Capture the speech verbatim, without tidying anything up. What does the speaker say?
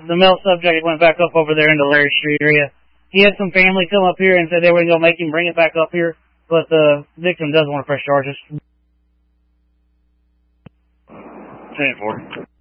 the male subject went back up over there into Larry Street area. He had some family come up here and said they were going to make him bring it back up here, but the victim doesn't want to press charges. ten four.